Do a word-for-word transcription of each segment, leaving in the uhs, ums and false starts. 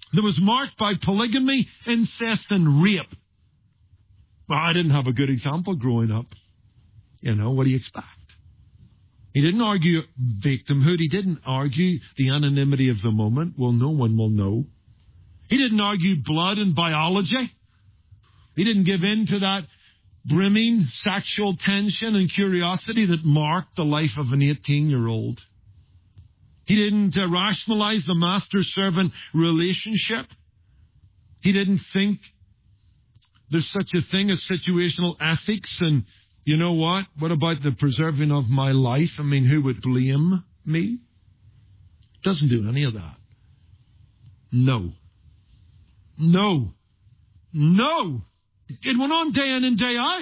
that was marked by polygamy, incest, and rape. Well, I didn't have a good example growing up. You know, what do you expect? He didn't argue victimhood. He didn't argue the anonymity of the moment. Well, no one will know. He didn't argue blood and biology. He didn't give in to that brimming sexual tension and curiosity that marked the life of an eighteen-year-old. He didn't uh, rationalize the master-servant relationship. He didn't think there's such a thing as situational ethics. And you know what? What about the preserving of my life? I mean, who would blame me? Doesn't do any of that. No. No. No. It went on day in and day out.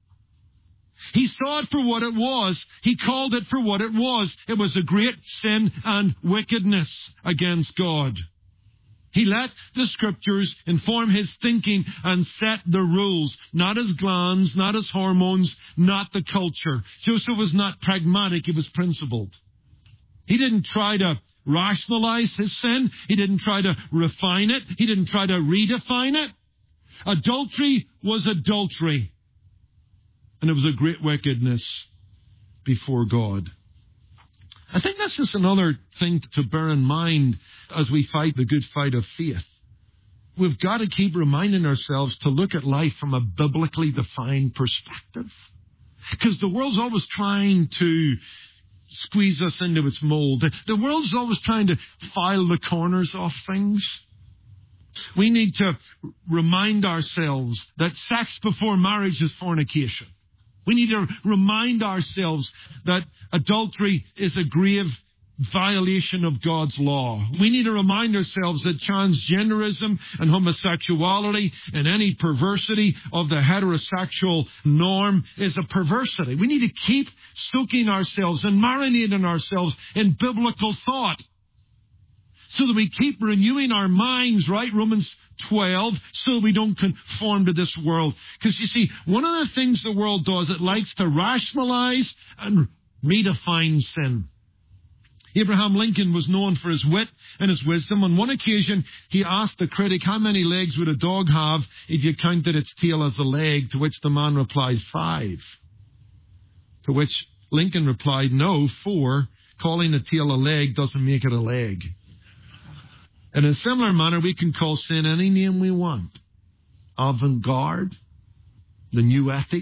He saw it for what it was. He called it for what it was. It was a great sin and wickedness against God. He let the Scriptures inform his thinking and set the rules, not his glands, not his hormones, not the culture. Joseph was not pragmatic, he was principled. He didn't try to rationalize his sin. He didn't try to refine it. He didn't try to redefine it. Adultery was adultery. And it was a great wickedness before God. I think that's just another thing to bear in mind as we fight the good fight of faith. We've got to keep reminding ourselves to look at life from a biblically defined perspective. Because the world's always trying to squeeze us into its mold. The world's always trying to file the corners off things. We need to remind ourselves that sex before marriage is fornication. We need to remind ourselves that adultery is a grave violation of God's law. We need to remind ourselves that transgenderism and homosexuality and any perversity of the heterosexual norm is a perversity. We need to keep soaking ourselves and marinating ourselves in biblical thought so that we keep renewing our minds, right? Romans twelve, so that we don't conform to this world. Because you see, one of the things the world does, it likes to rationalize and redefine sin. Abraham Lincoln was known for his wit and his wisdom. On one occasion, he asked a critic, how many legs would a dog have if you counted its tail as a leg? To which the man replied, five. To which Lincoln replied, no, four. Calling a tail a leg doesn't make it a leg. In a similar manner, we can call sin any name we want. Avant-garde, the new ethic,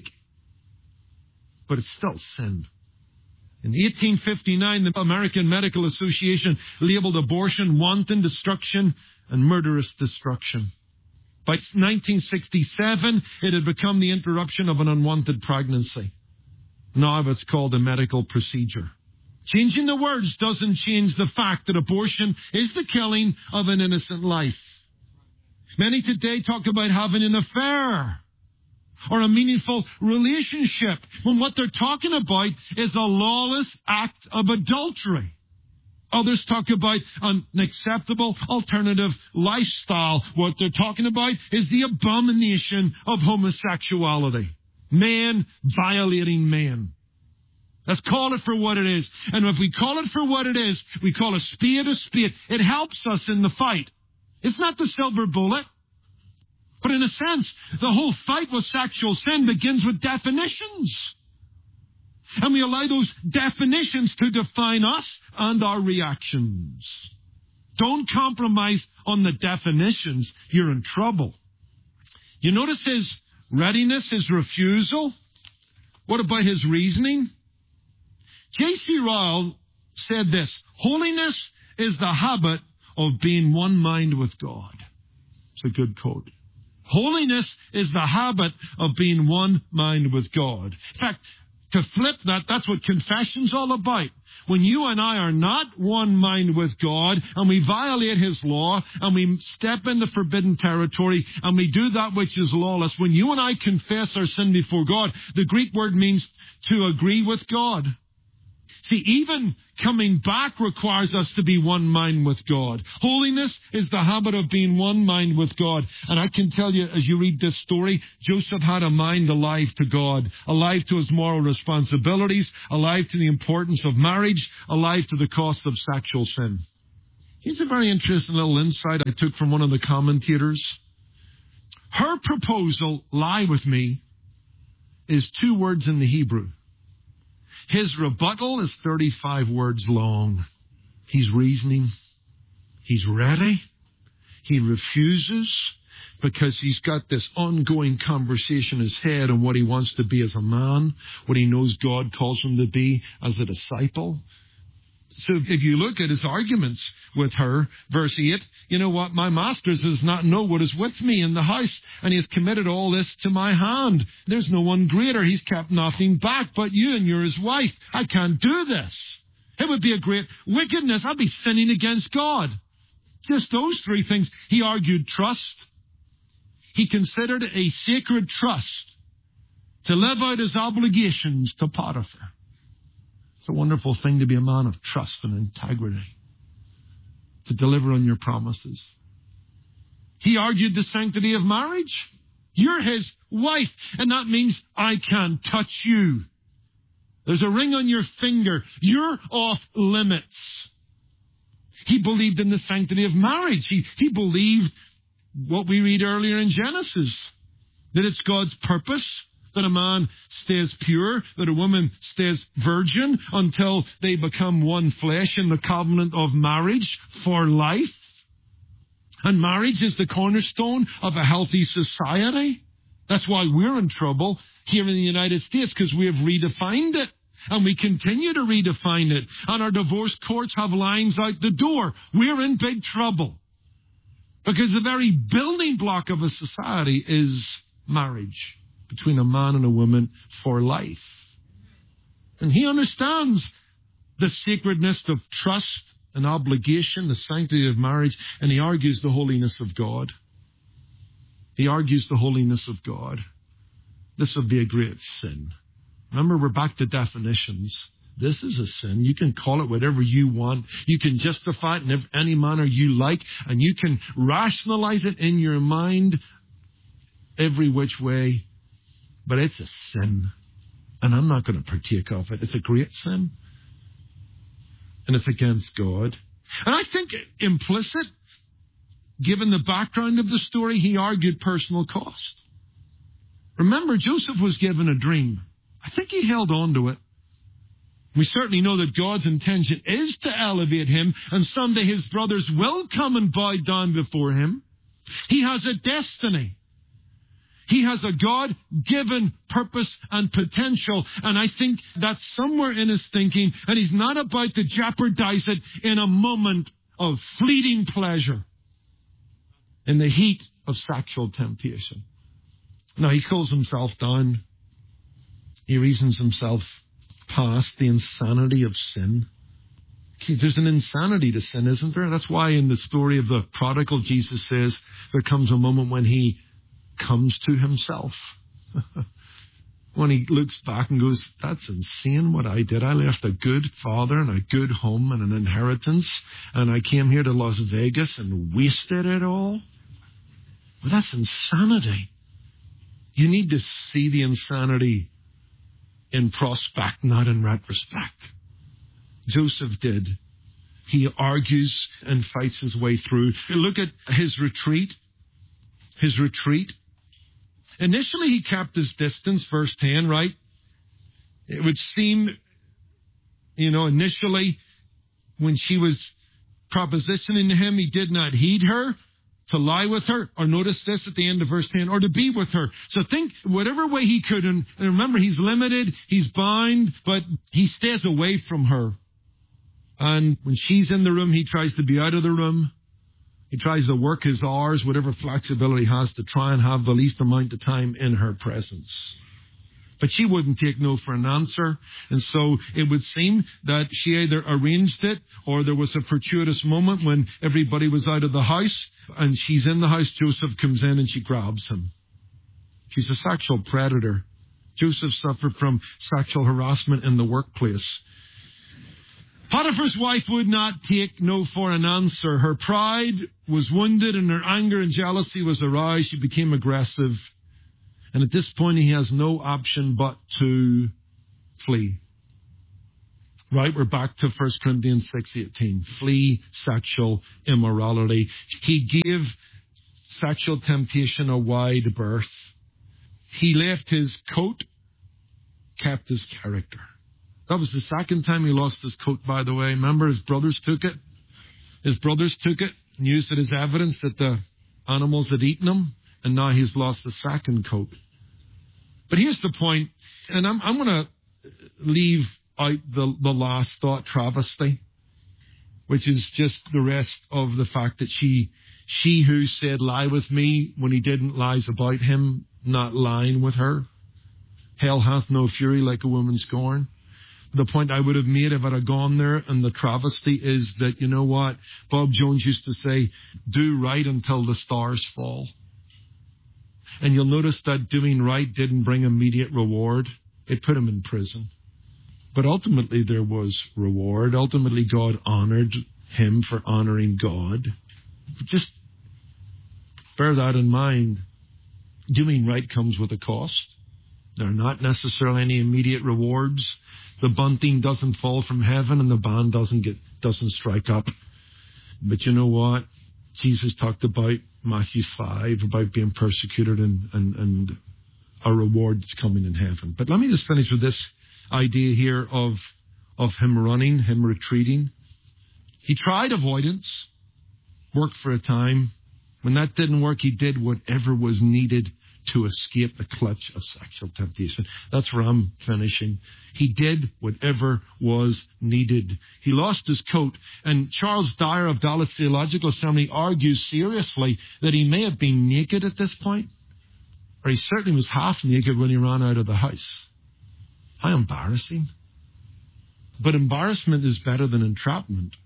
but it's still sin. In eighteen fifty-nine, the American Medical Association labeled abortion wanton destruction and murderous destruction. By nineteen sixty-seven, it had become the interruption of an unwanted pregnancy. Now it's called a medical procedure. Changing the words doesn't change the fact that abortion is the killing of an innocent life. Many today talk about having an affair or a meaningful relationship, when what they're talking about is a lawless act of adultery. Others talk about an acceptable alternative lifestyle. What they're talking about is the abomination of homosexuality. Man violating man. Let's call it for what it is. And if we call it for what it is, we call a spade a spade. It helps us in the fight. It's not the silver bullet. But in a sense, the whole fight with sexual sin begins with definitions. And we allow those definitions to define us and our reactions. Don't compromise on the definitions. You're in trouble. You notice his readiness, his refusal? What about his reasoning? J C Ryle said this, holiness is the habit of being one mind with God. It's a good quote. Holiness is the habit of being one mind with God. In fact, to flip that, that's what confession's all about. When you and I are not one mind with God, and we violate His law, and we step into forbidden territory, and we do that which is lawless, when you and I confess our sin before God, the Greek word means to agree with God. See, even coming back requires us to be one mind with God. Holiness is the habit of being one mind with God. And I can tell you, as you read this story, Joseph had a mind alive to God, alive to his moral responsibilities, alive to the importance of marriage, alive to the cost of sexual sin. Here's a very interesting little insight I took from one of the commentators. Her proposal, lie with me, is two words in the Hebrew. His rebuttal is thirty-five words long. He's reasoning. He's ready. He refuses because he's got this ongoing conversation in his head on what he wants to be as a man, what he knows God calls him to be as a disciple. So if you look at his arguments with her, verse eight, you know what? My master does not know what is with me in the house, and he has committed all this to my hand. There's no one greater. He's kept nothing back but you, and you're his wife. I can't do this. It would be a great wickedness. I'd be sinning against God. Just those three things. He argued trust. He considered it a sacred trust to live out his obligations to Potiphar. It's a wonderful thing to be a man of trust and integrity, to deliver on your promises. He argued the sanctity of marriage. You're his wife, and that means I can't touch you. There's a ring on your finger. You're off limits. He believed in the sanctity of marriage. He, he believed what we read earlier in Genesis, that it's God's purpose that a man stays pure, that a woman stays virgin until they become one flesh in the covenant of marriage for life. And marriage is the cornerstone of a healthy society. That's why we're in trouble here in the United States, because we have redefined it. And we continue to redefine it. And our divorce courts have lines out the door. We're in big trouble. Because the very building block of a society is marriage between a man and a woman for life. And he understands the sacredness of trust and obligation, the sanctity of marriage, and he argues the holiness of God. He argues the holiness of God. This would be a great sin. Remember, we're back to definitions. This is a sin. You can call it whatever you want. You can justify it in any manner you like, and you can rationalize it in your mind every which way. But it's a sin, and I'm not going to partake of it. It's a great sin, and it's against God. And I think implicit, given the background of the story, he argued personal cost. Remember, Joseph was given a dream. I think he held on to it. We certainly know that God's intention is to elevate him, and someday his brothers will come and bow down before him. He has a destiny. He has a God-given purpose and potential, and I think that's somewhere in his thinking, and he's not about to jeopardize it in a moment of fleeting pleasure in the heat of sexual temptation. Now, he cools himself down. He reasons himself past the insanity of sin. There's an insanity to sin, isn't there? That's why in the story of the prodigal, Jesus says there comes a moment when he comes to himself. When he looks back and goes, that's insane what I did. I left a good father and a good home and an inheritance, and I came here to Las Vegas and wasted it all. Well, that's insanity. You need to see the insanity in prospect, not in retrospect. Joseph did. He argues and fights his way through. Look at his retreat. His retreat. Initially, he kept his distance, verse ten, right? It would seem, you know, initially, when she was propositioning to him, he did not heed her, to lie with her, or notice this at the end of verse ten, or to be with her. So think whatever way he could, and remember, he's limited, he's bound, but he stays away from her. And when she's in the room, he tries to be out of the room. He tries to work his hours, whatever flexibility he has, to try and have the least amount of time in her presence. But she wouldn't take no for an answer. And so it would seem that she either arranged it, or there was a fortuitous moment when everybody was out of the house and she's in the house. Joseph comes in and she grabs him. She's a sexual predator. Joseph suffered from sexual harassment in the workplace. Potiphar's wife would not take no for an answer. Her pride was wounded and her anger and jealousy was aroused. She became aggressive. And at this point, he has no option but to flee. Right, we're back to First Corinthians six eighteen. Flee sexual immorality. He gave sexual temptation a wide berth. He left his coat, kept his character. That was the second time he lost his coat, by the way. Remember, his brothers took it? His brothers took it and used it as evidence that the animals had eaten him, and now he's lost the second coat. But here's the point, and I'm, I'm going to leave out the, the last thought, travesty, which is just the rest of the fact that she, she who said, lie with me, when he didn't, lies about him, not lying with her. Hell hath no fury like a woman scorned. The point I would have made if I had gone there, and the travesty is that, you know what, Bob Jones used to say, do right until the stars fall. And you'll notice that doing right didn't bring immediate reward. It put him in prison. But ultimately there was reward. Ultimately God honored him for honoring God. Just bear that in mind. Doing right comes with a cost. There are not necessarily any immediate rewards. The bunting doesn't fall from heaven and the band doesn't get doesn't strike up. But you know what? Jesus talked about Matthew five, about being persecuted and, and, and a reward that's coming in heaven. But let me just finish with this idea here of, of him running, him retreating. He tried avoidance, worked for a time. When that didn't work, he did whatever was needed to escape the clutch of sexual temptation. That's where I'm finishing. He did whatever was needed. He lost his coat, and Charles Dyer of Dallas Theological Seminary argues seriously that he may have been naked at this point, or he certainly was half naked when he ran out of the house. How embarrassing. But embarrassment is better than entrapment.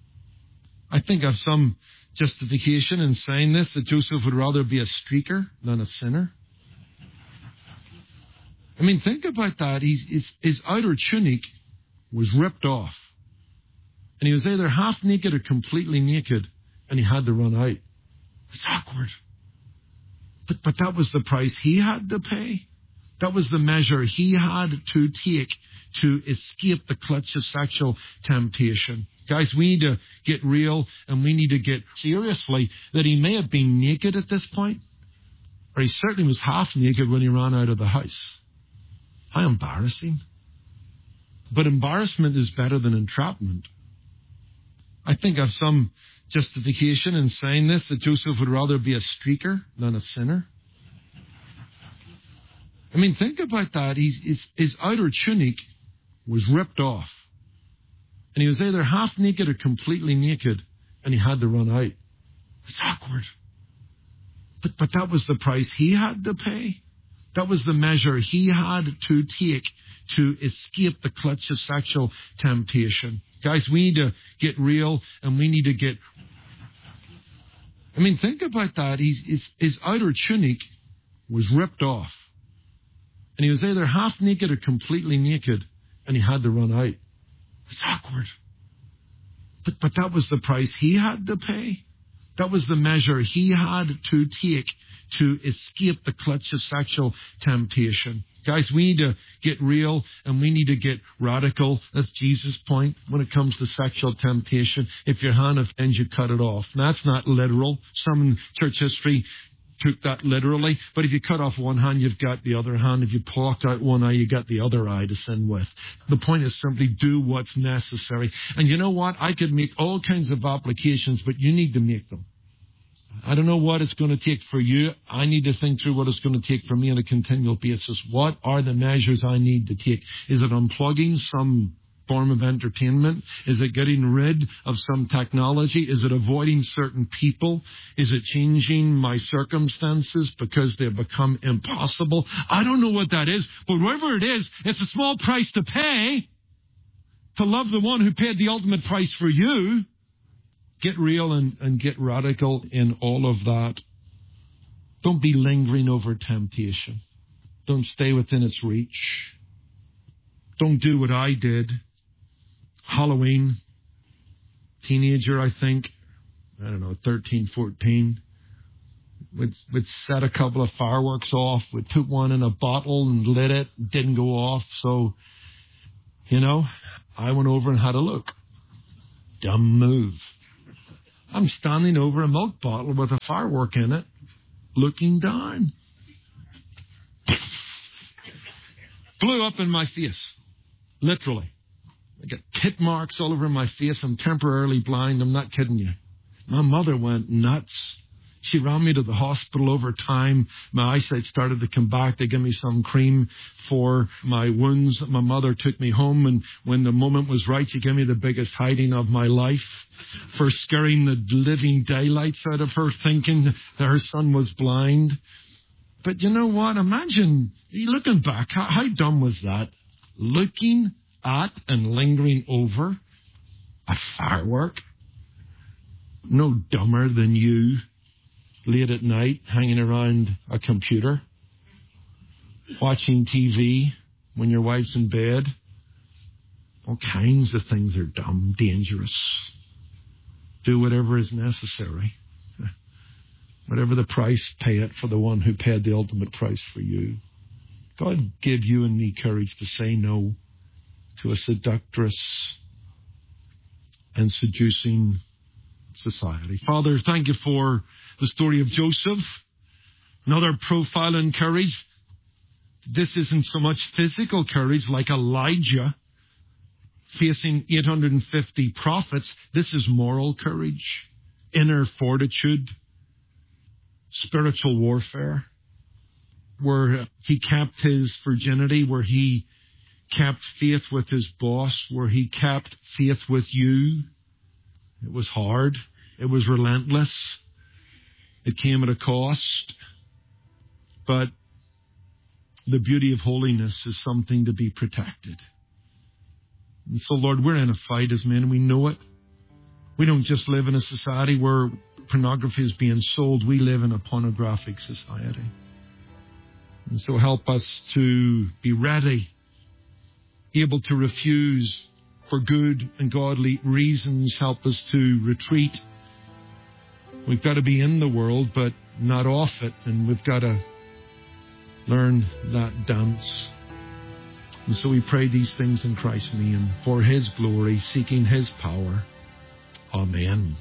I think I've some justification in saying this, that Joseph would rather be a streaker than a sinner. I mean, think about that. He's, his, his outer tunic was ripped off. And he was either half naked or completely naked, and he had to run out. It's awkward. But, but that was the price he had to pay. That was the measure he had to take to escape the clutch of sexual temptation. Guys, we need to get real, and we need to get seriously that he may have been naked at this point, or he certainly was half naked when he ran out of the house. How embarrassing. But embarrassment is better than entrapment. I think I've some justification in saying this, that Joseph would rather be a streaker than a sinner. I mean, think about that. He's, his, his outer tunic was ripped off. And he was either half naked or completely naked, and he had to run out. It's awkward. But, but that was the price he had to pay. That was the measure he had to take to escape the clutch of sexual temptation. Guys, we need to get real, and we need to get... I mean, think about that. He's, his, his outer tunic was ripped off. And he was either half naked or completely naked, and he had to run out. It's awkward. But, but that was the price he had to pay. That was the measure he had to take to escape the clutch of sexual temptation. Guys, we need to get real, and we need to get radical. That's Jesus' point when it comes to sexual temptation. If your hand offends you, cut it off. Now, that's not literal. Some in church history took that literally. But if you cut off one hand, you've got the other hand. If you plucked out one eye, you got the other eye to sin with. The point is simply do what's necessary. And you know what? I could make all kinds of applications, but you need to make them. I don't know what it's going to take for you. I need to think through what it's going to take for me on a continual basis. What are the measures I need to take? Is it unplugging some form of entertainment? Is it getting rid of some technology? Is it avoiding certain people? Is it changing my circumstances because they've become impossible? I don't know what that is, but whatever it is, it's a small price to pay to love the one who paid the ultimate price for you. Get real and, and get radical in all of that. Don't be lingering over temptation. Don't stay within its reach. Don't do what I did. Halloween, teenager, I think, I don't know, thirteen, fourteen. We'd, we'd set a couple of fireworks off. We'd put one in a bottle and lit it. It didn't go off. So, you know, I went over and had a look. Dumb move. I'm standing over a milk bottle with a firework in it, looking down. Flew up in my face. Literally. I got pit marks all over my face. I'm temporarily blind. I'm not kidding you. My mother went nuts. She ran me to the hospital over time. My eyesight started to come back. They gave me some cream for my wounds. My mother took me home, and when the moment was right, she gave me the biggest hiding of my life for scaring the living daylights out of her, thinking that her son was blind. But you know what? Imagine, looking back, how, how dumb was that? Looking at and lingering over a firework. No dumber than you. Late at night, hanging around a computer, watching T V when your wife's in bed. All kinds of things are dumb, dangerous. Do whatever is necessary. Whatever the price, pay it for the one who paid the ultimate price for you. God give you and me courage to say no to a seductress and seducing society. Father, thank you for the story of Joseph. Another profile in courage. This isn't so much physical courage like Elijah facing eight hundred fifty prophets. This is moral courage, inner fortitude, spiritual warfare, where he kept his virginity, where he kept faith with his boss, where he kept faith with you. It was hard. It was relentless. It came at a cost. But the beauty of holiness is something to be protected. And so, Lord, we're in a fight as men. We know it. We don't just live in a society where pornography is being sold. We live in a pornographic society. And so help us to be ready, able to refuse for good and godly reasons. Help us to retreat. We've got to be in the world, but not off it. And we've got to learn that dance. And so we pray these things in Christ's name, for His glory, seeking His power. Amen.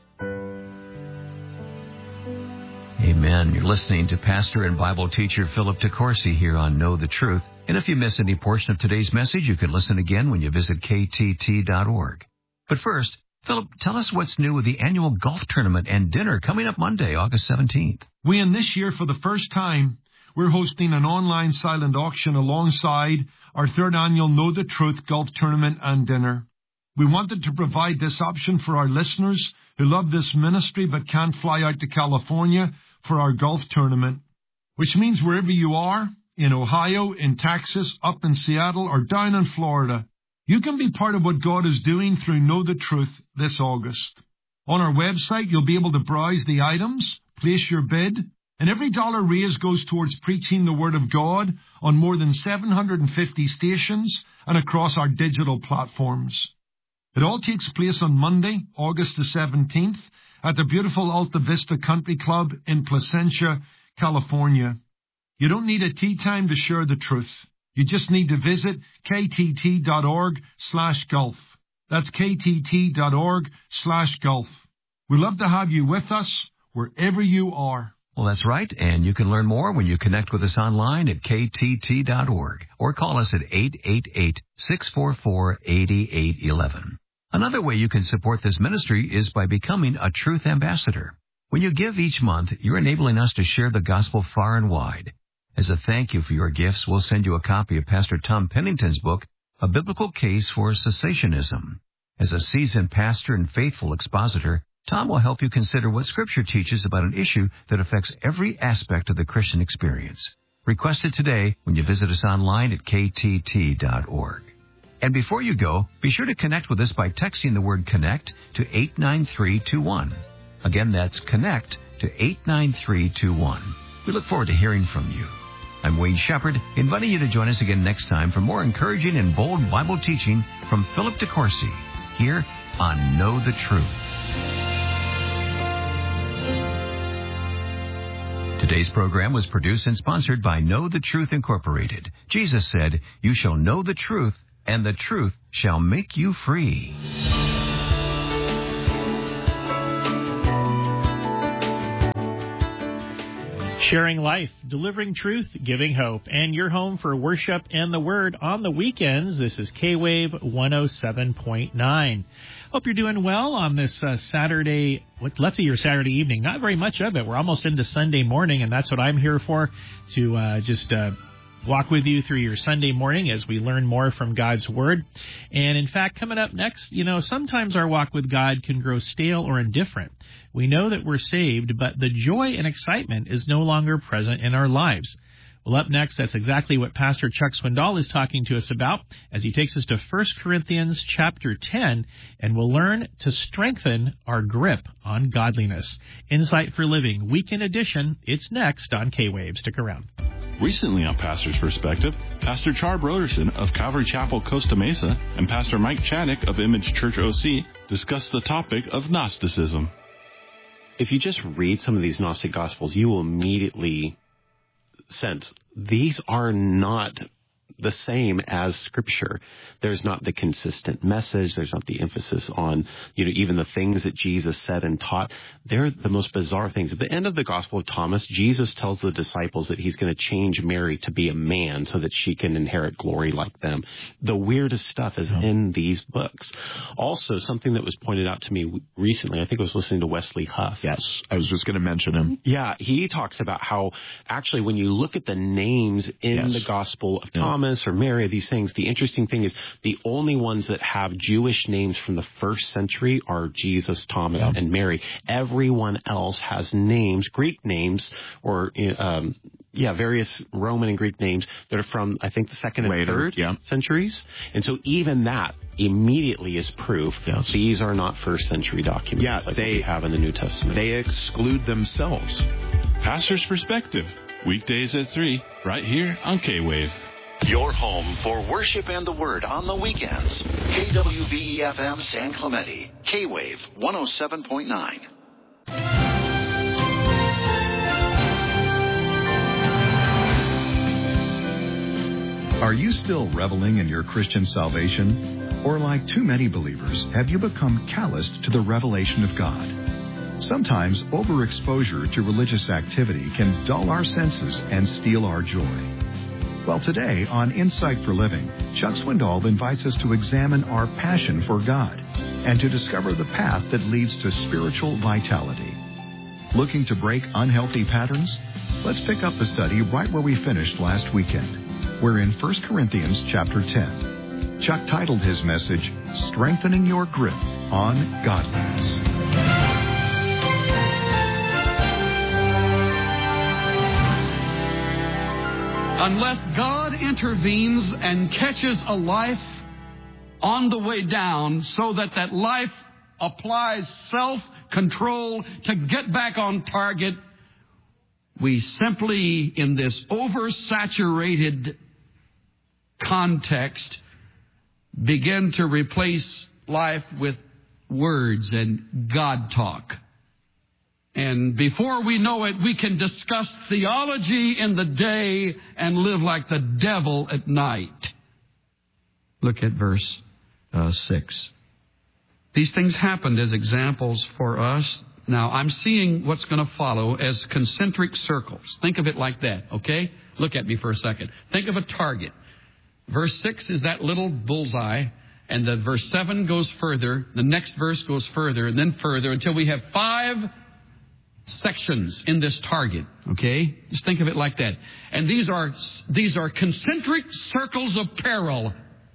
Amen. You're listening to Pastor and Bible teacher Philip DeCourcy here on Know the Truth. And if you miss any portion of today's message, you can listen again when you visit K T T dot org. But first, Philip, tell us what's new with the annual golf tournament and dinner coming up Monday, August seventeenth. We, in this year, for the first time, we're hosting an online silent auction alongside our third annual Know the Truth golf tournament and dinner. We wanted to provide this option for our listeners who love this ministry but can't fly out to California for our golf tournament, which means wherever you are, in Ohio, in Texas, up in Seattle, or down in Florida, you can be part of what God is doing through Know the Truth this August. On our website, you'll be able to browse the items, place your bid, and every dollar raised goes towards preaching the Word of God on more than seven hundred fifty stations and across our digital platforms. It all takes place on Monday, August the seventeenth, at the beautiful Alta Vista Country Club in Placentia, California. You don't need a tea time to share the truth. You just need to visit K T T dot org slash golf. That's K T T dot org slash golf. We'd love to have you with us wherever you are. Well, that's right, and you can learn more when you connect with us online at K T T dot org or call us at eight eight eight, six four four, eight eight one one. Another way you can support this ministry is by becoming a Truth Ambassador. When you give each month, you're enabling us to share the gospel far and wide. As a thank you for your gifts, we'll send you a copy of Pastor Tom Pennington's book, A Biblical Case for Cessationism. As a seasoned pastor and faithful expositor, Tom will help you consider what Scripture teaches about an issue that affects every aspect of the Christian experience. Request it today when you visit us online at K T T dot org. And before you go, be sure to connect with us by texting the word CONNECT to eight nine three two one. Again, that's CONNECT to eight nine three two one. We look forward to hearing from you. I'm Wayne Shepherd, inviting you to join us again next time for more encouraging and bold Bible teaching from Philip DeCourcy here on Know the Truth. Today's program was produced and sponsored by Know the Truth Incorporated. Jesus said, "You shall know the truth, and the truth shall make you free. Sharing life, delivering truth, giving hope, and your home for worship and the Word on the weekends. This is K-Wave one oh seven point nine. Hope you're doing well on this uh, Saturday, what's left of your Saturday evening. Not very much of it. We're almost into Sunday morning, and that's what I'm here for, to uh, just uh, walk with you through your Sunday morning as we learn more from God's Word. And in fact, coming up next, you know, sometimes our walk with God can grow stale or indifferent. We know that we're saved, but the joy and excitement is no longer present in our lives. Well, up next, that's exactly what Pastor Chuck Swindoll is talking to us about as he takes us to First Corinthians chapter ten, and we'll learn to strengthen our grip on godliness. Insight for Living, Weekend Edition. It's next on K-Wave. Stick around. Recently on Pastor's Perspective, Pastor Char Broderson of Calvary Chapel, Costa Mesa, and Pastor Mike Chaddick of Image Church O C discuss the topic of Gnosticism. If you just read some of these Gnostic Gospels, you will immediately sense these are not the same as Scripture. There's not the consistent message. There's not the emphasis on, you know, even the things that Jesus said and taught. They're the most bizarre things. At the end of the Gospel of Thomas, Jesus tells the disciples that he's going to change Mary to be a man so that she can inherit glory like them. The weirdest stuff is in these books. Also, something that was pointed out to me recently, I think I was listening to Wesley Huff. Yes, I was just going to mention him. Yeah, he talks about how actually when you look at the names in Yes. the Gospel of Yeah. Thomas or Mary, these things, the interesting thing is the only ones that have Jewish names from the first century are Jesus, Thomas, Yeah. and Mary. Everyone else has names, Greek names, or um, yeah, various Roman and Greek names that are from, I think, the second and Later, third yeah. centuries. And so even that immediately is proof Yes. these are not first century documents Yeah, like they- what we have in the New Testament. They exclude themselves. Pastor's Perspective, weekdays at three, right here on K-Wave. Your home for worship and the Word on the weekends. K W V E F M San Clemente. K-Wave one oh seven point nine. Are you still reveling in your Christian salvation? Or like too many believers, have you become calloused to the revelation of God? Sometimes overexposure to religious activity can dull our senses and steal our joy. Well, today on Insight for Living, Chuck Swindoll invites us to examine our passion for God and to discover the path that leads to spiritual vitality. Looking to break unhealthy patterns? Let's pick up the study right where we finished last weekend. We're in First Corinthians chapter ten. Chuck titled his message, Strengthening Your Grip on Godliness. Unless God intervenes and catches a life on the way down so that that life applies self-control to get back on target, we simply, in this oversaturated context, begin to replace life with words and God talk. And before we know it, we can discuss theology in the day and live like the devil at night. Look at verse uh, six. These things happened as examples for us. Now, I'm seeing what's going to follow as concentric circles. Think of it like that, okay? Look at me for a second. Think of a target. Verse six is that little bullseye, and the verse seven goes further, the next verse goes further, and then further, until we have five sections in this target, okay? Just think of it like that. And these are these are concentric circles of peril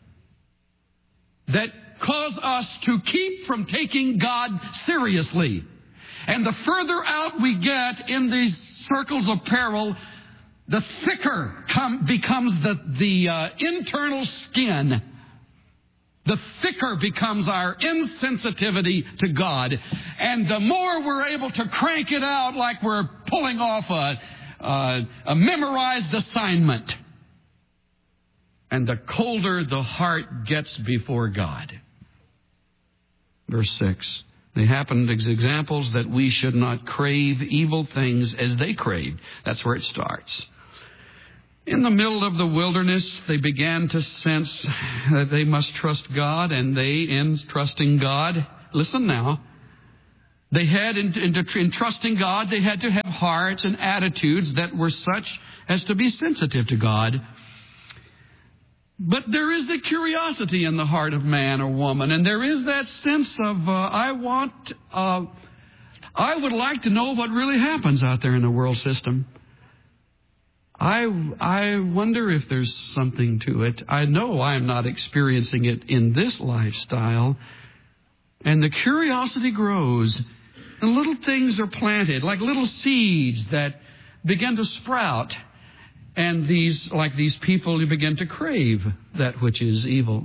that cause us to keep from taking God seriously. And the further out we get in these circles of peril, the thicker come, becomes the, the uh, internal skin. The thicker becomes our insensitivity to God. And the more we're able to crank it out like we're pulling off a, a, a memorized assignment. And the colder the heart gets before God. Verse six. They happened as examples that we should not crave evil things as they craved. That's where it starts. In the middle of the wilderness, they began to sense that they must trust God, and they, in trusting God, listen now, they had, in, in, in trusting God, they had to have hearts and attitudes that were such as to be sensitive to God. But there is the curiosity in the heart of man or woman, and there is that sense of, uh, I want, uh, I would like to know what really happens out there in the world system. I, I wonder if there's something to it. I know I'm not experiencing it in this lifestyle. And the curiosity grows. And little things are planted, like little seeds that begin to sprout. And these, like these people, who begin to crave that which is evil.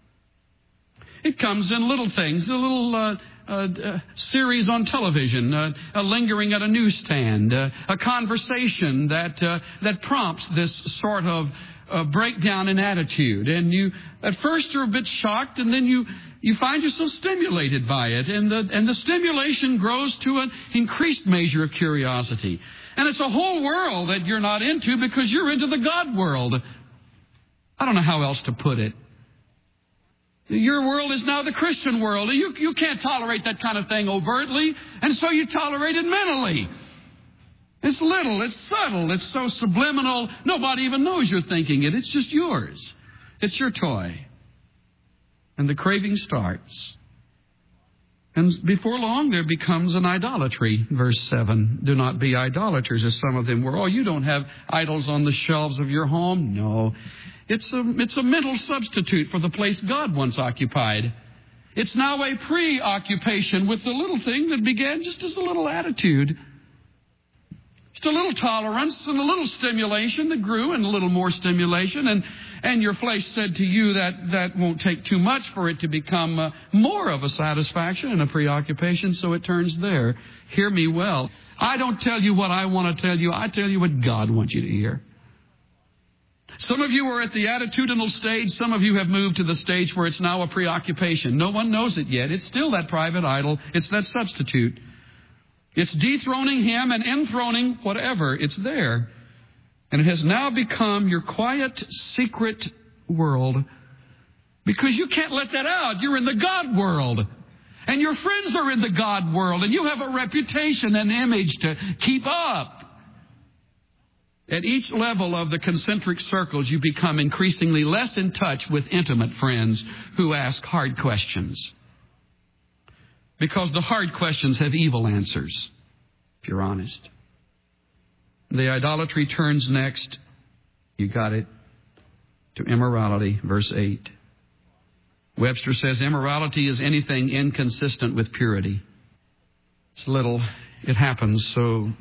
It comes in little things, a little uh, uh, uh, series on television, uh, a lingering at a newsstand, uh, a conversation that uh, that prompts this sort of uh, breakdown in attitude. And you, at first, you're a bit shocked, and then you you find yourself stimulated by it, and the and the stimulation grows to an increased measure of curiosity. And it's a whole world that you're not into because you're into the God world. I don't know how else to put it. Your world is now the Christian world. You, you can't tolerate that kind of thing overtly, and so you tolerate it mentally. It's little, it's subtle, it's so subliminal, nobody even knows you're thinking it. It's just yours. It's your toy. And the craving starts. And before long, there becomes an idolatry. Verse seven, do not be idolaters, as some of them were. Oh, you don't have idols on the shelves of your home? No. It's a, it's a mental substitute for the place God once occupied. It's now a preoccupation with the little thing that began just as a little attitude. Just a little tolerance and a little stimulation that grew, and a little more stimulation. And, and your flesh said to you that that won't take too much for it to become uh, more of a satisfaction and a preoccupation, so it turns there. Hear me well. I don't tell you what I want to tell you. I tell you what God wants you to hear. Some of you are at the attitudinal stage. Some of you have moved to the stage where it's now a preoccupation. No one knows it yet. It's still that private idol. It's that substitute. It's dethroning Him and enthroning whatever. It's there. And it has now become your quiet, secret world. Because you can't let that out. You're in the God world. And your friends are in the God world. And you have a reputation and image to keep up. At each level of the concentric circles, you become increasingly less in touch with intimate friends who ask hard questions. Because the hard questions have evil answers, if you're honest. The idolatry turns next, you got it, to immorality, verse eight. Webster says immorality is anything inconsistent with purity. It's little, it happens so,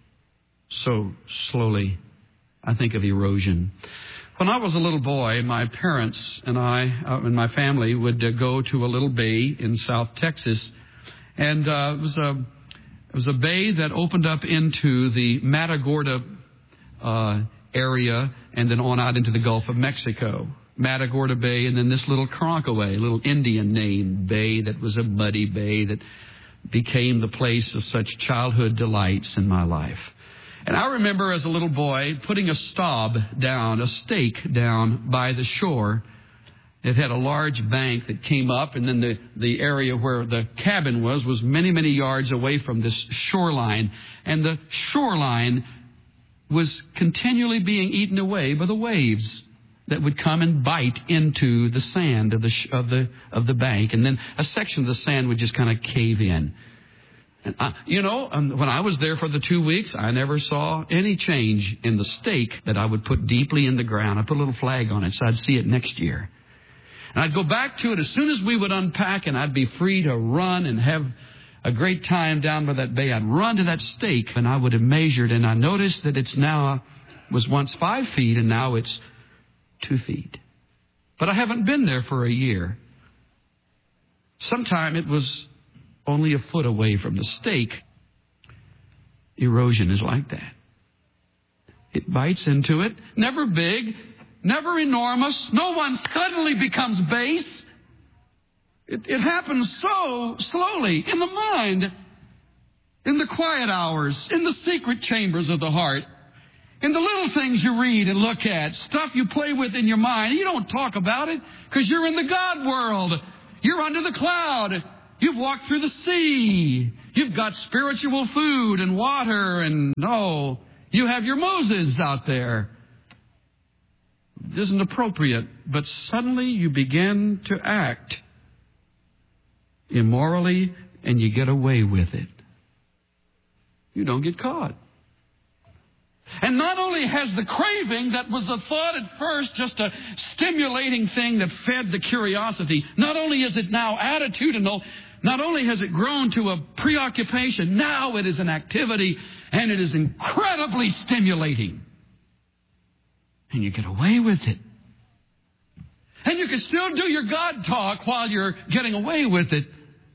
so slowly. I think of erosion. When I was a little boy, my parents and I uh, and my family would uh, go to a little bay in South Texas. And uh, it was a it was a bay that opened up into the Matagorda uh, area and then on out into the Gulf of Mexico. Matagorda Bay, and then this little Carancaway, a little Indian name bay that was a muddy bay that became the place of such childhood delights in my life. And I remember as a little boy putting a stob down, a stake down by the shore. It had a large bank that came up, and then the, the area where the cabin was was many, many yards away from this shoreline. And the shoreline was continually being eaten away by the waves that would come and bite into the sand of the of the of the bank. And then a section of the sand would just kind of cave in. And I, you know, um, when I was there for the two weeks, I never saw any change in the stake that I would put deeply in the ground. I put a little flag on it so I'd see it next year. And I'd go back to it as soon as we would unpack, and I'd be free to run and have a great time down by that bay. I'd run to that stake, and I would have measured, and I noticed that it's now, was once five feet, and now it's two feet. But I haven't been there for a year. Sometime it was only a foot away from the stake. Erosion is like that. It bites into it. Never big, never enormous. No one suddenly becomes base. It, it happens so slowly in the mind, in the quiet hours, in the secret chambers of the heart. in the little things you read and look at, stuff you play with in your mind. You don't talk about it because you're in the God world. You're under the cloud. You've walked through the sea. You've got spiritual food and water, and no, you have your Moses out there. It isn't appropriate, but suddenly you begin to act immorally and you get away with it. You don't get caught. And not only has the craving that was a thought at first, just a stimulating thing that fed the curiosity, not only is it now attitudinal, not only has it grown to a preoccupation, now it is an activity, and it is incredibly stimulating. And you get away with it. And you can still do your God talk while you're getting away with it.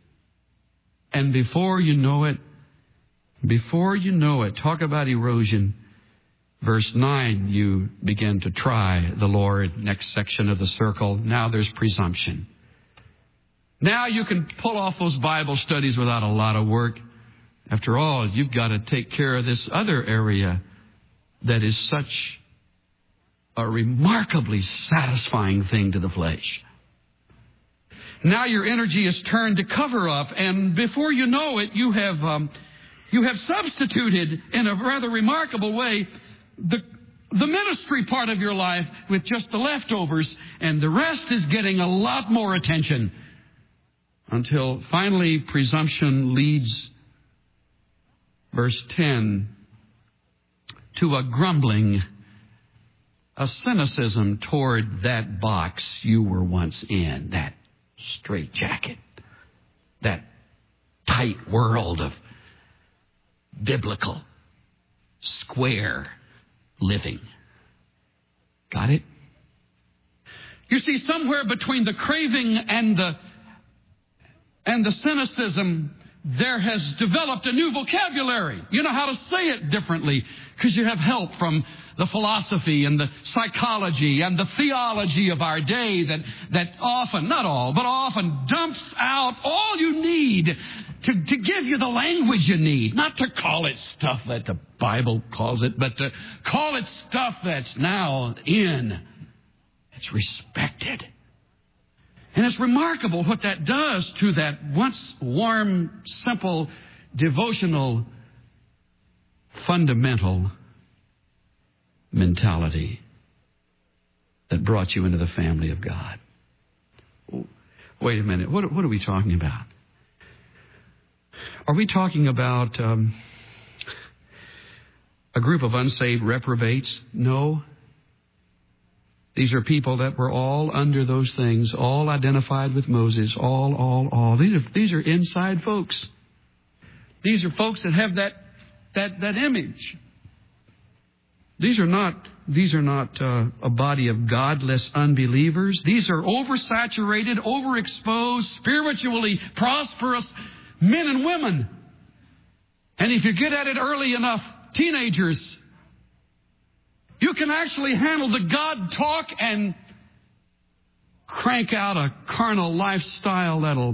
And before you know it, before you know it, talk about erosion. Verse nine, you begin to try the Lord. Next section of the circle. Now there's presumption. Now you can pull off those Bible studies without a lot of work. After all, you've got to take care of this other area that is such a remarkably satisfying thing to the flesh. Now your energy is turned to cover up, and before you know it, you have um, you have substituted in a rather remarkable way the the ministry part of your life with just the leftovers, and the rest is getting a lot more attention. Until finally presumption leads, verse ten, to a grumbling, a cynicism toward that box you were once in, that straitjacket, that tight world of biblical, square living. Got it? You see, somewhere between the craving and the and the cynicism, there has developed a new vocabulary. You know how to say it differently because you have help from the philosophy and the psychology and the theology of our day that, that often, not all, but often dumps out all you need to, to give you the language you need. Not to call it stuff that the Bible calls it, but to call it stuff that's now in. It's respected. And it's remarkable what that does to that once warm, simple, devotional, fundamental mentality that brought you into the family of God. Wait a minute. What, what are we talking about? Are we talking about um, a group of unsaved reprobates? No. These are people that were all under those things, all identified with Moses, all, all, all. These are, these are inside folks. These are folks that have that that that image. These are not these are not uh, a body of godless unbelievers. These are oversaturated, overexposed, spiritually prosperous men and women. And if you get at it early enough, teenagers, you can actually handle the God talk and crank out a carnal lifestyle that'll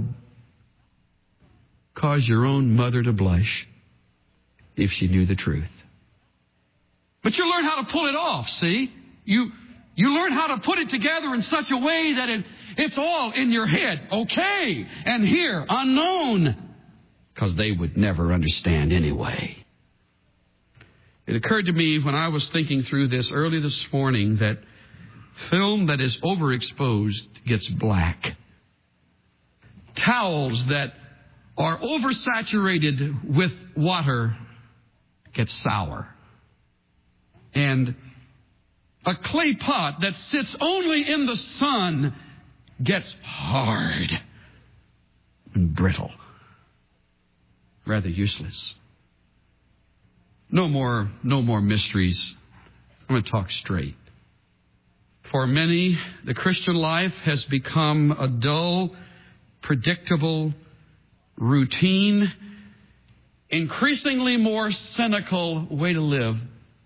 cause your own mother to blush if she knew the truth. But you learn how to pull it off, see? You you learn how to put it together in such a way that it, it's all in your head. Okay, and here, unknown, because they would never understand anyway. It occurred to me when I was thinking through this early this morning that film that is overexposed gets black. Towels that are oversaturated with water get sour. And a clay pot that sits only in the sun gets hard and brittle, rather useless. No more, no more mysteries. I'm going to talk straight. For many, the Christian life has become a dull, predictable, routine, increasingly more cynical way to live.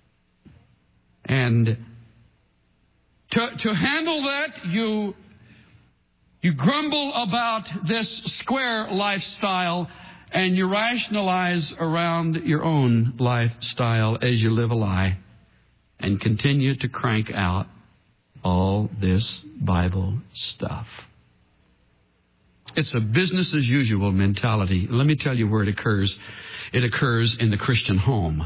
And to, to handle that, you, you grumble about this square lifestyle and you rationalize around your own lifestyle as you live a lie. and continue to crank out all this Bible stuff. It's a business as usual mentality. Let me tell you where it occurs. It occurs in the Christian home.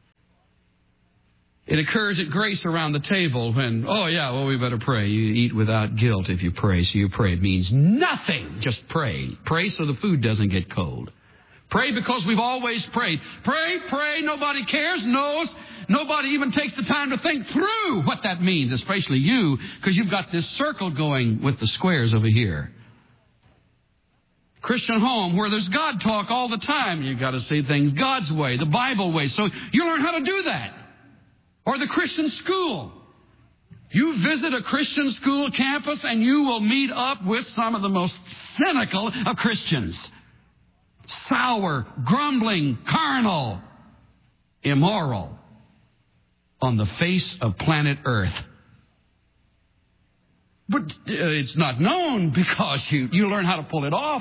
It occurs at Grace around the table when, oh yeah, well, we better pray. You eat without guilt if you pray, so you pray. It means nothing. Just pray. Pray so the food doesn't get cold. Pray because we've always prayed. Pray, pray, nobody cares, knows. Nobody even takes the time to think through what that means, especially you, because you've got this circle going with the squares over here. Christian home where there's God talk all the time. You've got to say things God's way, the Bible way. So you learn how to do that. Or the Christian school. You visit a Christian school campus and you will meet up with some of the most cynical of Christians. Sour, grumbling, carnal, immoral on the face of planet Earth. But uh, it's not known because you, you learn how to pull it off.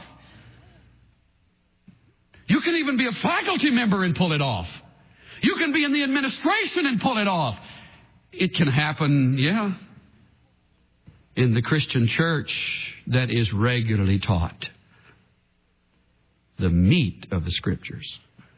You can even be a faculty member and pull it off. You can be in the administration and pull it off. It can happen, yeah, in the Christian church that is regularly taught the meat of the Scriptures.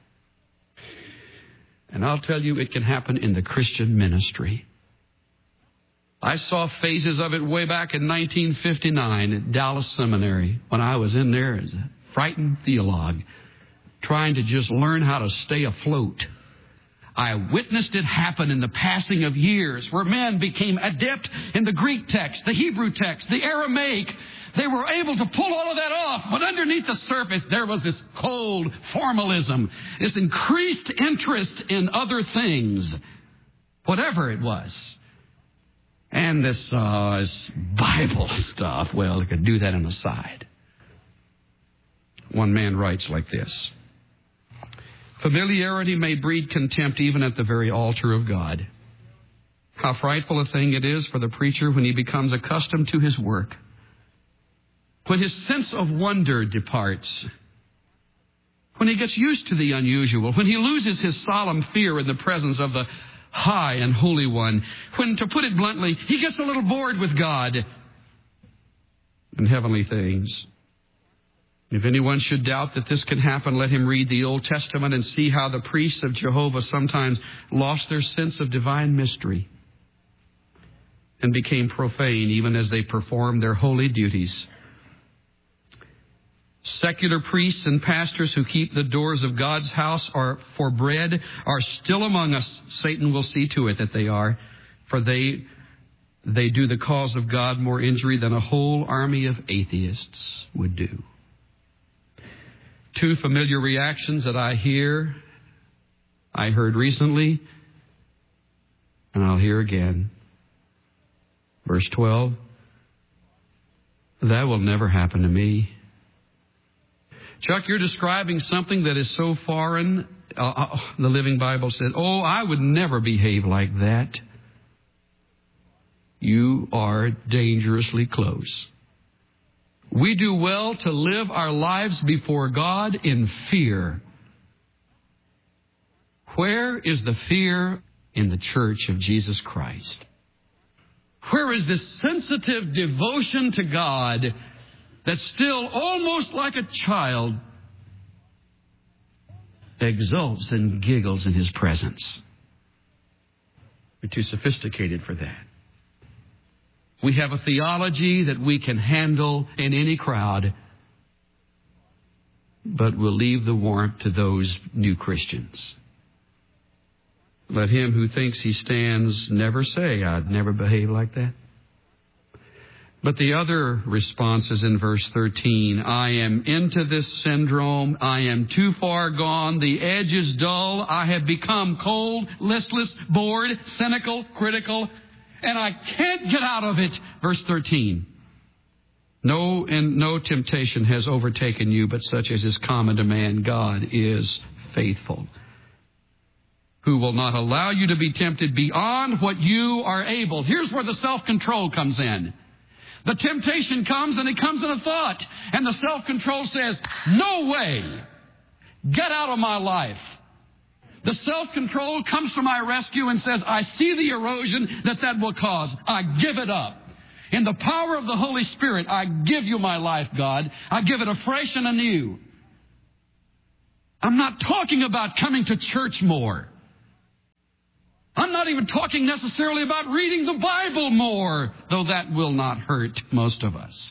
And I'll tell you, it can happen in the Christian ministry. I saw phases of it way back in nineteen fifty-nine at Dallas Seminary when I was in there as a frightened theologue, trying to just learn how to stay afloat. I witnessed it happen in the passing of years where men became adept in the Greek text, the Hebrew text, the Aramaic. They were able to pull all of that off, but underneath the surface there was this cold formalism, this increased interest in other things, whatever it was. And this, uh, this Bible stuff, well, they could do that on the side. One man writes like this: familiarity may breed contempt even at the very altar of God. How frightful a thing it is for the preacher when he becomes accustomed to his work, when his sense of wonder departs, when he gets used to the unusual, when he loses his solemn fear in the presence of the high and holy one, when, to put it bluntly, he gets a little bored with God and heavenly things. If anyone should doubt that this can happen, let him read the Old Testament and see how the priests of Jehovah sometimes lost their sense of divine mystery and became profane even as they performed their holy duties. Secular priests and pastors who keep the doors of God's house are for bread are still among us. Satan will see to it that they are, for they they do the cause of God more injury than a whole army of atheists would do. Two familiar reactions that I hear, I heard recently, and I'll hear again. Verse twelve, that will never happen to me. Chuck, you're describing something that is so foreign. Uh, the Living Bible said, oh, I would never behave like that. You are dangerously close. We do well to live our lives before God in fear. Where is the fear in the church of Jesus Christ? Where is this sensitive devotion to God that still, almost like a child, exults and giggles in His presence? We're too sophisticated for that. We have a theology that we can handle in any crowd, but we'll leave the warmth to those new Christians. Let him who thinks he stands never say, I'd never behave like that. But the other response is in verse thirteen. I am into this syndrome. I am too far gone. The edge is dull. I have become cold, listless, bored, cynical, critical, and I can't get out of it. Verse thirteen. No, and no temptation has overtaken you, but such as is common to man. God is faithful, who will not allow you to be tempted beyond what you are able. Here's where the self-control comes in. The temptation comes, and it comes in a thought. And the self-control says, no way. Get out of my life. The self-control comes to my rescue and says, I see the erosion that that will cause. I give it up. In the power of the Holy Spirit, I give you my life, God. I give it afresh and anew. I'm not talking about coming to church more. I'm not even talking necessarily about reading the Bible more, though that will not hurt most of us.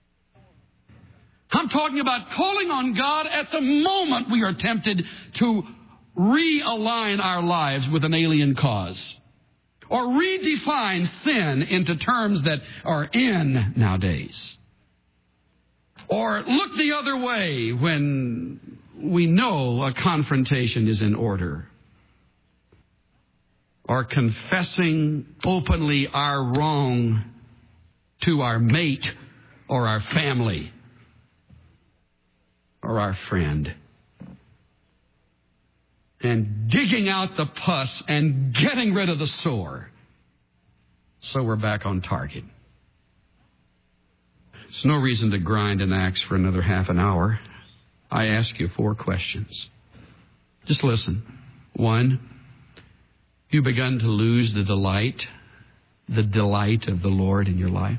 I'm talking about calling on God at the moment we are tempted to realign our lives with an alien cause, or redefine sin into terms that are in nowadays, or look the other way when we know a confrontation is in order, or confessing openly our wrong to our mate or our family or our friend, and digging out the pus and getting rid of the sore so we're back on target. There's no reason to grind an axe for another half an hour. I ask you four questions. Just listen. One, you begun to lose the delight, the delight of the Lord in your life?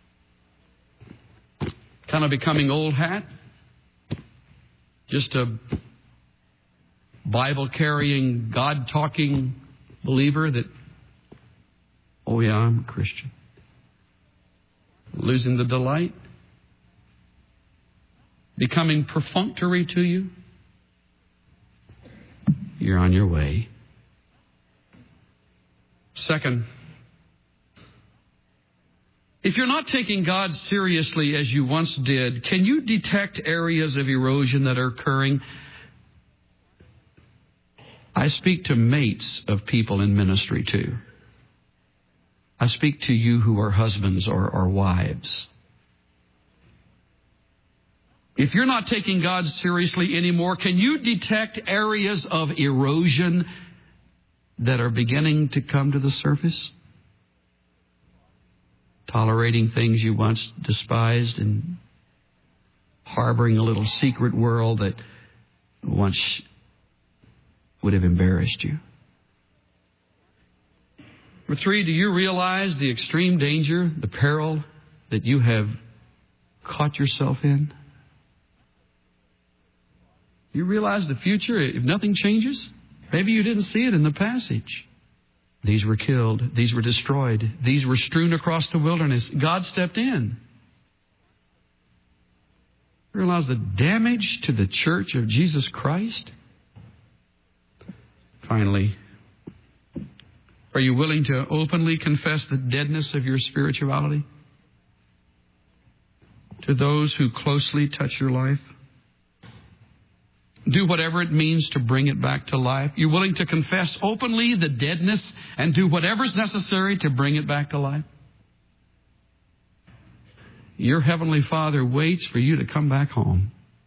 Kind of becoming old hat? Just a Bible-carrying, God-talking believer that, oh yeah, I'm a Christian. Losing the delight? Becoming perfunctory to you? You're on your way. Second, if you're not taking God seriously as you once did, can you detect areas of erosion that are occurring? I speak to mates of people in ministry too. I speak to you who are husbands or, or wives. If you're not taking God seriously anymore, can you detect areas of erosion that are beginning to come to the surface? Tolerating things you once despised and harboring a little secret world that once would have embarrassed you. Number three, do you realize the extreme danger, the peril that you have caught yourself in? You realize the future, if nothing changes? Maybe you didn't see it in the passage. These were killed. These were destroyed. These were strewn across the wilderness. God stepped in. Realize the damage to the church of Jesus Christ? Finally, are you willing to openly confess the deadness of your spirituality to those who closely touch your life? Do whatever it means to bring it back to life. You're willing to confess openly the deadness and do whatever's necessary to bring it back to life? Your Heavenly Father waits for you to come back home.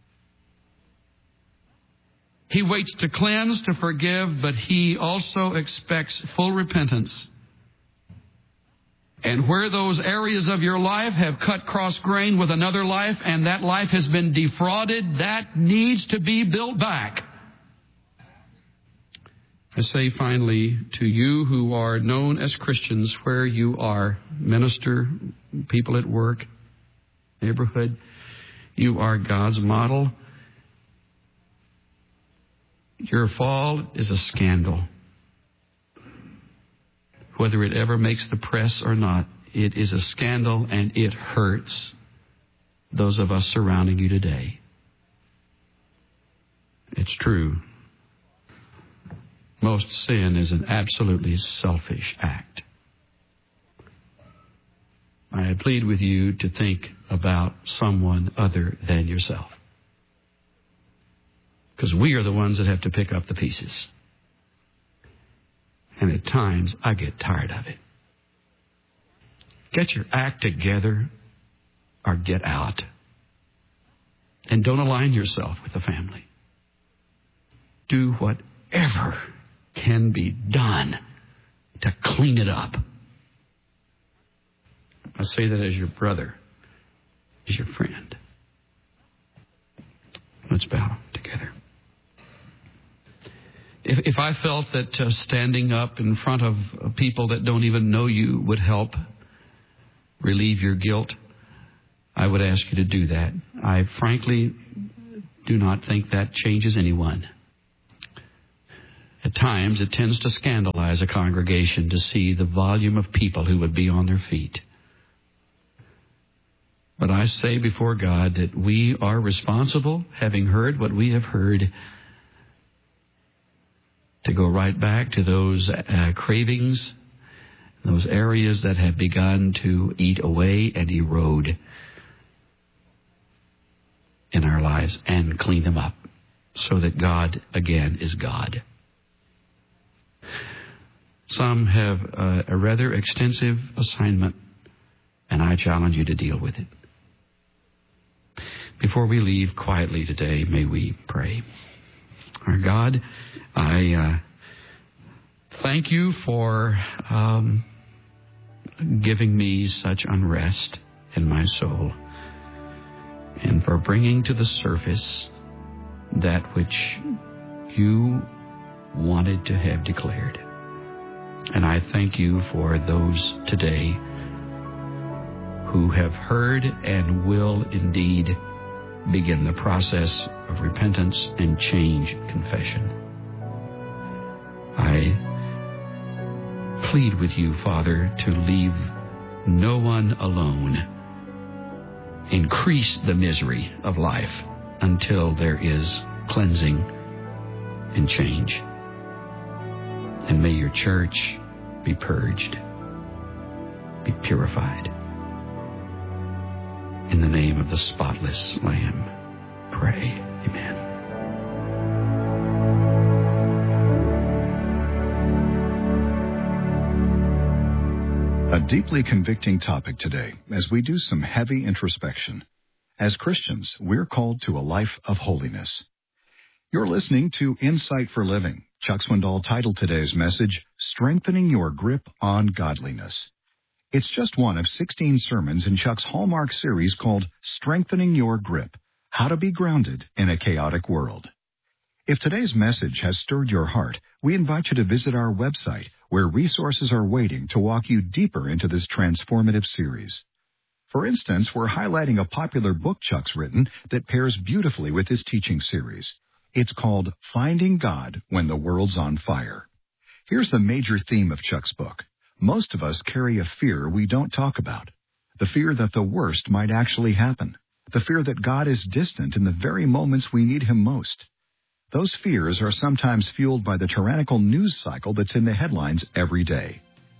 He waits to cleanse, to forgive, but He also expects full repentance. And where those areas of your life have cut cross grain with another life and that life has been defrauded, that needs to be built back. I say finally to you who are known as Christians where you are, minister, people at work, neighborhood, you are God's model. Your fall is a scandal. Whether it ever makes the press or not, it is a scandal and it hurts those of us surrounding you today. It's true. Most sin is an absolutely selfish act. I plead with you to think about someone other than yourself. Because we are the ones that have to pick up the pieces. And at times, I get tired of it. Get your act together or get out. And don't align yourself with the family. Do whatever can be done to clean it up. I say that as your brother, as your friend. Let's bow together. if, if I felt that uh, standing up in front of uh, people that don't even know you would help relieve your guilt, I would ask you to do that. I frankly do not think that changes anyone. At times, it tends to scandalize a congregation to see the volume of people who would be on their feet. But I say before God that we are responsible, having heard what we have heard, to go right back to those uh, cravings, those areas that have begun to eat away and erode in our lives, and clean them up so that God, again, is God. Some have uh, a rather extensive assignment, and I challenge you to deal with it. Before we leave quietly today, may we pray. Our God, I uh, thank you for um, giving me such unrest in my soul, and for bringing to the surface that which you wanted to have declared. And I thank you for those today who have heard and will indeed begin the process of repentance and change confession. I plead with you, Father, to leave no one alone. Increase the misery of life until there is cleansing and change. And may your church be purged, be purified. In the name of the spotless Lamb, pray. Amen. A deeply convicting topic today as we do some heavy introspection. As Christians, we're called to a life of holiness. You're listening to Insight for Living. Chuck Swindoll titled today's message, Strengthening Your Grip on Godliness. It's just one of sixteen sermons in Chuck's Hallmark series called Strengthening Your Grip, How to Be Grounded in a Chaotic World. If today's message has stirred your heart, we invite you to visit our website, where resources are waiting to walk you deeper into this transformative series. For instance, we're highlighting a popular book Chuck's written that pairs beautifully with this teaching series. It's called Finding God When the World's on Fire. Here's the major theme of Chuck's book. Most of us carry a fear we don't talk about. The fear that the worst might actually happen. The fear that God is distant in the very moments we need Him most. Those fears are sometimes fueled by the tyrannical news cycle that's in the headlines every day.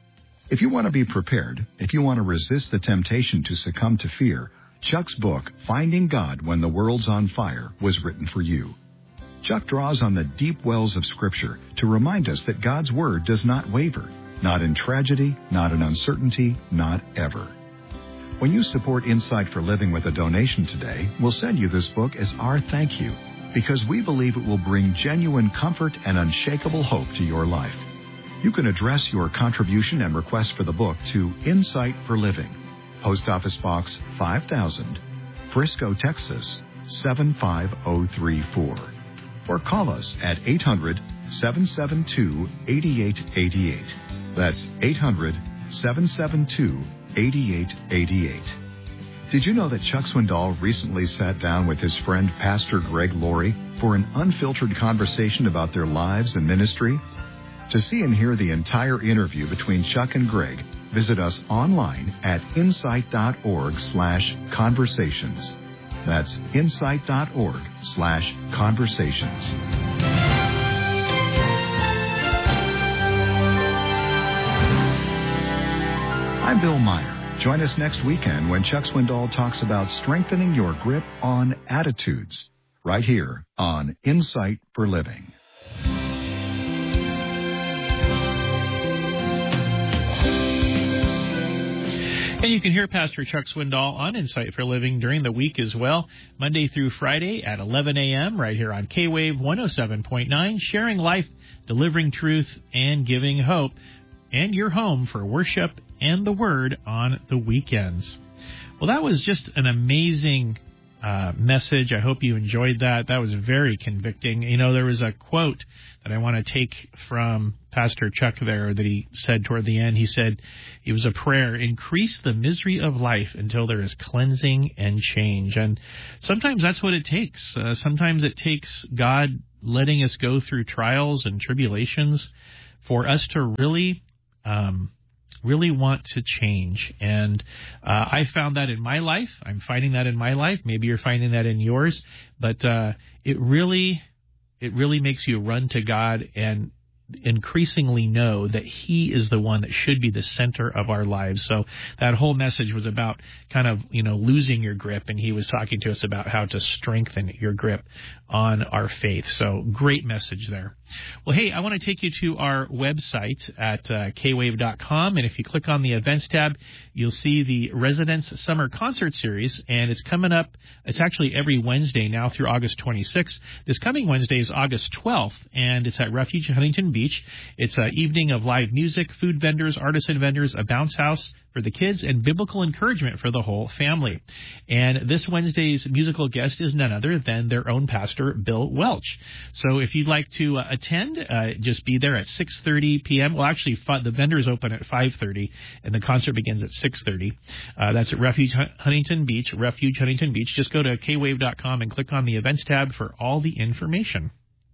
If you want to be prepared, if you want to resist the temptation to succumb to fear, Chuck's book, Finding God When the World's on Fire, was written for you. Chuck draws on the deep wells of Scripture to remind us that God's Word does not waver, not in tragedy, not in uncertainty, not ever. When you support Insight for Living with a donation today, we'll send you this book as our thank you, because we believe it will bring genuine comfort and unshakable hope to your life. You can address your contribution and request for the book to Insight for Living, Post Office Box five thousand, Frisco, Texas seven five zero three four. Or call us at eight hundred, seven seven two, eight eight eight eight. That's eight hundred, seven seven two, eight eight eight eight. Did you know that Chuck Swindoll recently sat down with his friend Pastor Greg Laurie for an unfiltered conversation about their lives and ministry? To see and hear the entire interview between Chuck and Greg, visit us online at insight.org slash conversations. That's insight.org slash conversations. I'm Bill Meyer. Join us next weekend when Chuck Swindoll talks about strengthening your grip on attitudes, right here on Insight for Living. And you can hear Pastor Chuck Swindoll on Insight for Living during the week as well, Monday through Friday at eleven a.m. right here on K-Wave one oh seven point nine, sharing life, delivering truth, and giving hope, and your home for worship and the Word on the weekends. Well, that was just an amazing uh, message. I hope you enjoyed that. That was very convicting. You know, there was a quote that I want to take from Pastor Chuck there that he said toward the end. He said, it was a prayer, increase the misery of life until there is cleansing and change. And sometimes that's what it takes. Uh, sometimes it takes God letting us go through trials and tribulations for us to really um really want to change. And uh, I found that in my life. I'm finding that in my life. Maybe you're finding that in yours. But uh, it really, it really makes you run to God and increasingly know that He is the one that should be the center of our lives. So that whole message was about kind of, you know, losing your grip, and he was talking to us about how to strengthen your grip on our faith. So great message there. Well, hey, I want to take you to our website at uh, k wave dot com, and if you click on the events tab, you'll see the Residence Summer Concert Series, and it's coming up. It's actually every Wednesday now through August twenty-sixth. This coming Wednesday is August twelfth, and it's at Refuge Huntington Beach. It's an evening of live music, food vendors, artisan vendors, a bounce house for the kids, and biblical encouragement for the whole family. And this Wednesday's musical guest is none other than their own pastor, Bill Welch. So if you'd like to uh, attend, uh, just be there at six thirty p.m. Well, actually, the vendors open at five thirty, and the concert begins at six thirty. Uh, that's at Refuge Huntington Beach, Refuge Huntington Beach. Just go to k wave dot com and click on the events tab for all the information.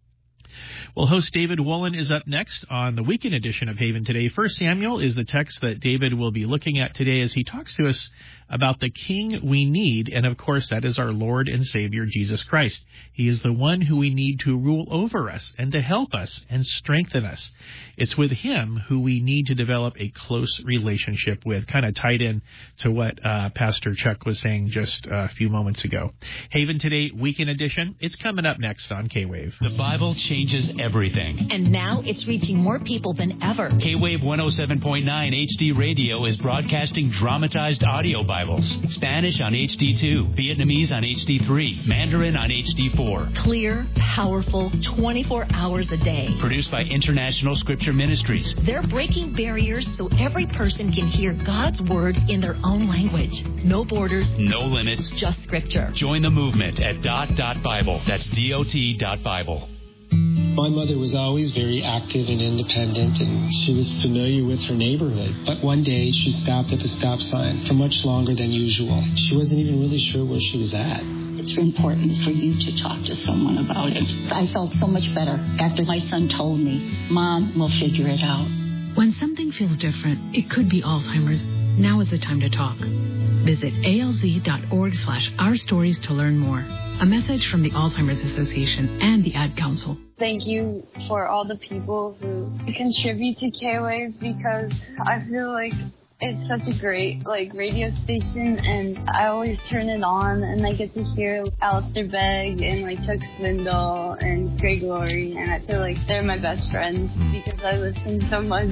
Well, host David Wolin is up next on the weekend edition of Haven Today. First Samuel is the text that David will be looking at today as he talks to us about the King we need, and of course that is our Lord and Savior, Jesus Christ. He is the one who we need to rule over us and to help us and strengthen us. It's with Him who we need to develop a close relationship with, kind of tied in to what uh, Pastor Chuck was saying just a few moments ago. Haven Today Weekend Edition, it's coming up next on K-Wave. The Bible changes everything. And now it's reaching more people than ever. K-Wave one oh seven point nine H D Radio is broadcasting dramatized audio Bibles. Spanish on H D two, Vietnamese on H D three, Mandarin on H D four. Clear, powerful, twenty-four hours a day. Produced by International Scripture Ministries. They're breaking barriers so every person can hear God's Word in their own language. No borders. No limits. Just Scripture. Join the movement at dot dot Bible. That's D O T dot Bible. My mother was always very active and independent, and she was familiar with her neighborhood. But one day, she stopped at the stop sign for much longer than usual. She wasn't even really sure where she was at. It's important for you to talk to someone about it. I felt so much better after my son told me, Mom, we'll figure it out. When something feels different, it could be Alzheimer's. Now is the time to talk. Visit A L Z dot org slash our stories to learn more. A message from the Alzheimer's Association and the Ad Council. Thank you for all the people who contribute to K-Wave, because I feel like it's such a great like radio station, and I always turn it on and I get to hear Alistair Begg and like Chuck Swindoll and Greg Laurie, and I feel like they're my best friends because I listen so much.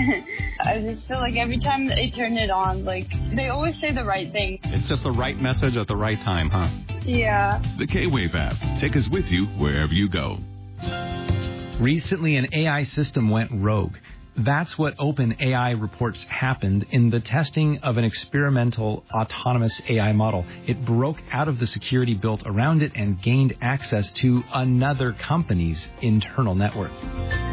I just feel like every time I turn it on, like they always say the right thing. It's just the right message at the right time, huh? Yeah. The K-Wave app. Take us with you wherever you go. Recently, an A I system went rogue. That's what OpenAI reports happened in the testing of an experimental autonomous A I model. It broke out of the security built around it and gained access to another company's internal network.